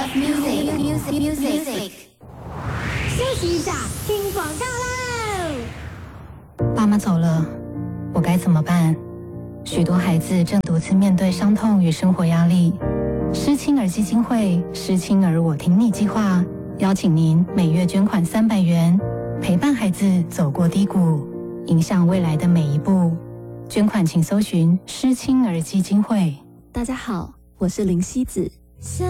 Love music. 休息一下，听广告喽！ 爸妈走了，我该怎么办？许多孩子正独自面对伤痛与生活压力。失亲儿基金会失亲儿我挺你计划，邀请您每月捐款300元，陪伴孩子走过低谷，影响未来的每一步。捐款请搜寻失亲儿基金会。 大家好，我是林希子。